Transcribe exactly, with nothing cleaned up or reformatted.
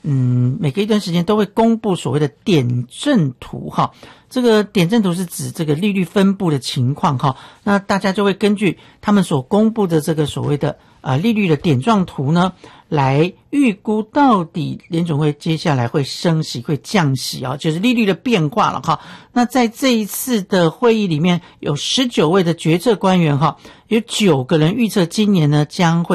嗯，每隔一段时间都会公布所谓的点阵图哈。这个点阵图是指这个利率分布的情况哈，那大家就会根据他们所公布的这个所谓的啊、呃、利率的点状图呢，来预估到底联准会接下来会升息会降息啊，就是利率的变化了哈。那在这一次的会议里面，有十九位的决策官员哈，有九个人预测今年呢将会